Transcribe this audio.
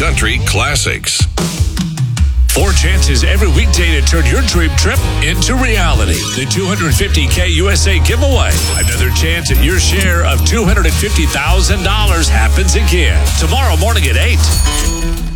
country classics. 4 chances every weekday to turn your dream trip into reality. The $250K USA giveaway. Another chance at your share of $250,000 happens again tomorrow morning at 8.